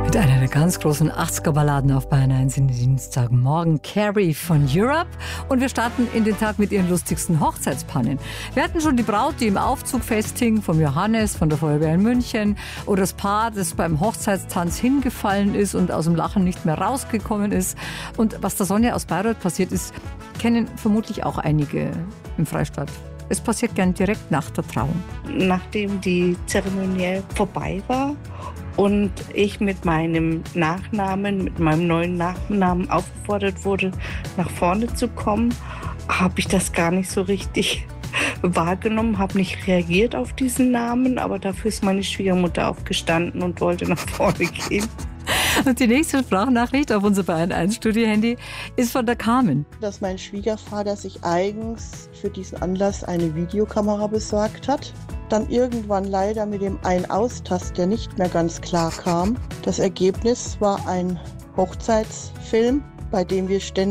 Mit einer der ganz großen 80er-Balladen auf Bayern 1 in den Dienstagmorgen, Carrie von Europe. Und wir starten in den Tag mit ihren lustigsten Hochzeitspannen. Wir hatten schon die Braut, die im Aufzug festhing, vom Johannes, von der Feuerwehr in München. Oder das Paar, das beim Hochzeitstanz hingefallen ist und aus dem Lachen nicht mehr rausgekommen ist. Und was der Sonja aus Bayreuth passiert ist, kennen vermutlich auch einige im Freistaat. Es passiert gern direkt nach der Trauung. Nachdem die Zeremonie vorbei war und ich mit meinem Nachnamen, mit meinem neuen Nachnamen aufgefordert wurde, nach vorne zu kommen, habe ich das gar nicht so richtig wahrgenommen, habe nicht reagiert auf diesen Namen, aber dafür ist meine Schwiegermutter aufgestanden und wollte nach vorne gehen. Und die nächste Sprachnachricht auf unser Bayern 1 Studio-Handy ist von der Carmen. Dass mein Schwiegervater sich eigens für diesen Anlass eine Videokamera besorgt hat. Dann irgendwann leider mit dem Ein-Aus-Taster nicht mehr ganz klar kam. Das Ergebnis war ein Hochzeitsfilm, bei dem wir ständig